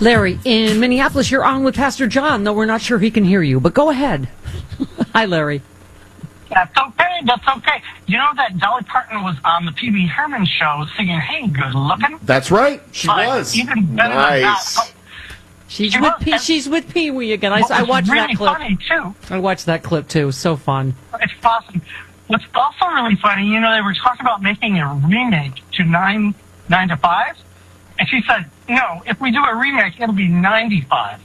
Larry, in Minneapolis, you're on with Pastor John, though we're not sure he can hear you. But go ahead. Hi, Larry. That's okay. You know that Dolly Parton was on the Pee Wee Herman show singing, "Hey, good looking"? That's right. She was. Even better than that. She's with Pee Wee again. I watched really that clip. Funny too. I watched that clip too. So fun. It's awesome. What's also really funny, they were talking about making a remake to 9 to 5, and she said, "No, if we do a remake, it'll be 95."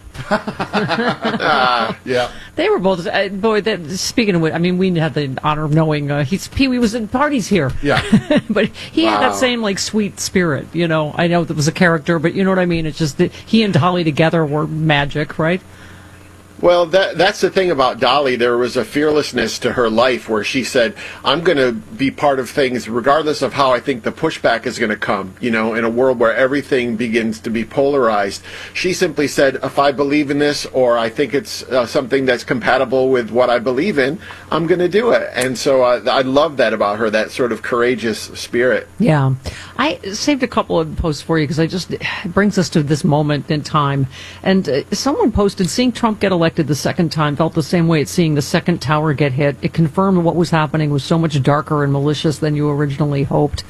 Yeah. They were both, speaking of which, we had the honor of knowing Pee Wee was in parties here. Yeah. But he had that same, sweet spirit, I know that was a character, but you know what I mean? It's just that he and Dolly together were magic, right? Well, that's the thing about Dolly. There was a fearlessness to her life where she said, I'm going to be part of things regardless of how I think the pushback is going to come, in a world where everything begins to be polarized. She simply said, if I believe in this or I think it's something that's compatible with what I believe in, I'm going to do it. And so I love that about her, that sort of courageous spirit. Yeah. I saved a couple of posts for you because it brings us to this moment in time. And someone posted, seeing Trump get elected the second time felt the same way at seeing the second tower get hit. It confirmed what was happening was so much darker and malicious than you originally hoped.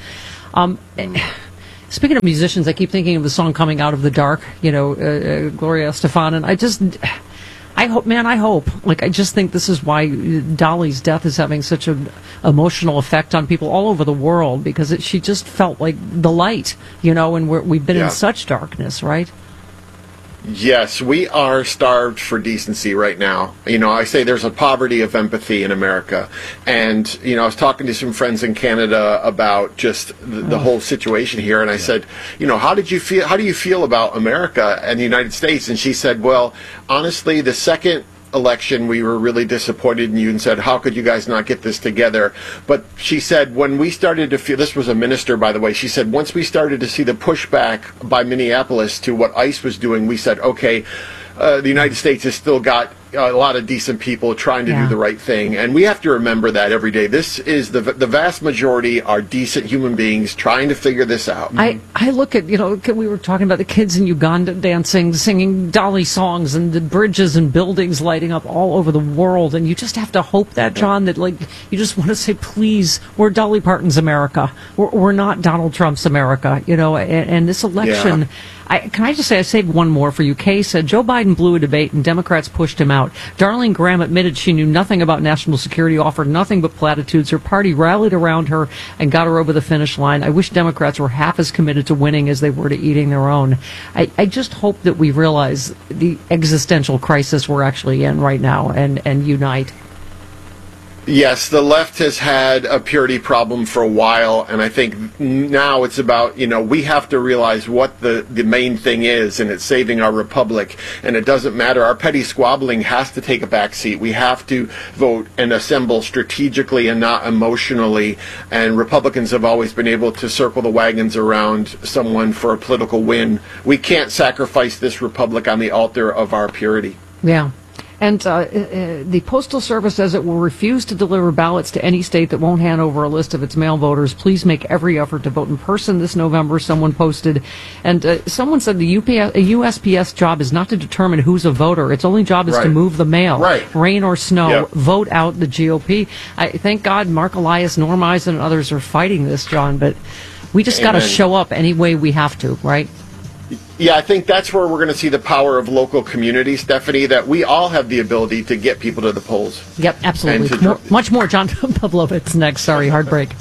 Speaking of musicians, I keep thinking of the song Coming Out of the Dark, Gloria Estefan, and I hope. I just think this is why Dolly's death is having such an emotional effect on people all over the world, because she just felt like the light, and we've been in such darkness, right? Yes, we are starved for decency right now. I say there's a poverty of empathy in America. And, I was talking to some friends in Canada about just the whole situation here. And I said, how do you feel about America and the United States? And she said, well, honestly, the second election we were really disappointed in you and said, how could you guys not get this together? But she said, when we started to feel, this was a minister, by the way, she said, once we started to see the pushback by Minneapolis to what ICE was doing, we said, okay, the United States has still got a lot of decent people trying to do the right thing, and we have to remember that every day. This is the vast majority are decent human beings trying to figure this out. I look at, we were talking about the kids in Uganda dancing, singing Dolly songs, and the bridges and buildings lighting up all over the world, and you just have to hope that, John, that you just want to say, please, we're Dolly Parton's America. We're not Donald Trump's America, and this election... Can I just say, I saved one more for you. Kay said, Joe Biden blew a debate and Democrats pushed him out. Darlene Graham admitted she knew nothing about national security, offered nothing but platitudes. Her party rallied around her and got her over the finish line. I wish Democrats were half as committed to winning as they were to eating their own. I just hope that we realize the existential crisis we're actually in right now and unite. Yes, the left has had a purity problem for a while, and I think now it's about, we have to realize what the main thing is, and it's saving our republic, and it doesn't matter. Our petty squabbling has to take a back seat. We have to vote and assemble strategically and not emotionally, and Republicans have always been able to circle the wagons around someone for a political win. We can't sacrifice this republic on the altar of our purity. Yeah. And the Postal Service says it will refuse to deliver ballots to any state that won't hand over a list of its mail voters. Please make every effort to vote in person this November, someone posted. And someone said the USPS job is not to determine who's a voter. Its only job is to move the mail. Right. Rain or snow, vote out the GOP. Thank God Mark Elias, Norm Eisen, and others are fighting this, John. But we just got to show up any way we have to, right? Yeah, I think that's where we're going to see the power of local community, Stephanie, that we all have the ability to get people to the polls. Yep, absolutely. Much more. John Pavlovitz next. Sorry, hard break.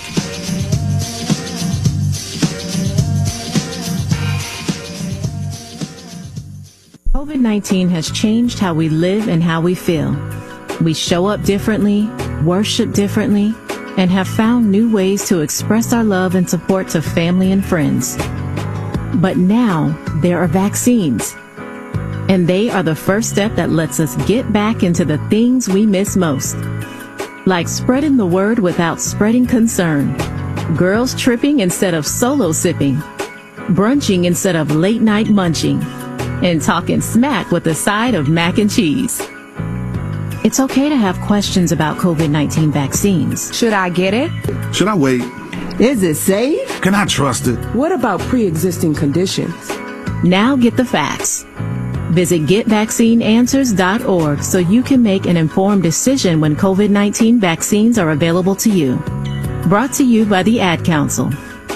COVID-19 has changed how we live and how we feel. We show up differently, worship differently, and have found new ways to express our love and support to family and friends. But now there are vaccines, and they are the first step that lets us get back into the things we miss most, like spreading the word without spreading concern, girls tripping instead of solo sipping, brunching instead of late night munching, and talking smack with a side of mac and cheese. It's okay to have questions about COVID-19 vaccines. Should I get it? Should I wait? Is it safe? Can I trust it? What about pre-existing conditions? Now get the facts. Visit GetVaccineAnswers.org so you can make an informed decision when COVID-19 vaccines are available to you. Brought to you by the Ad Council.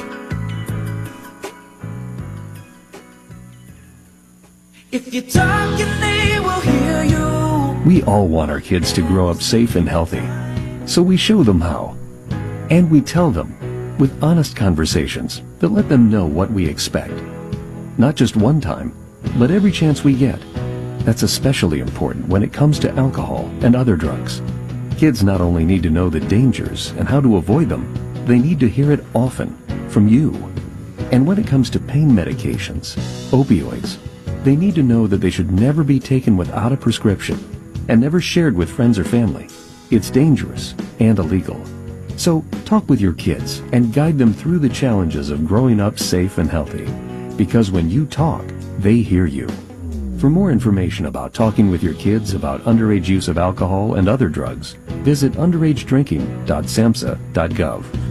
If you talk, they will hear you. We all want our kids to grow up safe and healthy, so we show them how. And we tell them with honest conversations that let them know what we expect. Not just one time, but every chance we get. That's especially important when it comes to alcohol and other drugs. Kids not only need to know the dangers and how to avoid them, they need to hear it often from you. And when it comes to pain medications, opioids, they need to know that they should never be taken without a prescription and never shared with friends or family. It's dangerous and illegal. So talk with your kids and guide them through the challenges of growing up safe and healthy. Because when you talk, they hear you. For more information about talking with your kids about underage use of alcohol and other drugs, visit underagedrinking.samhsa.gov.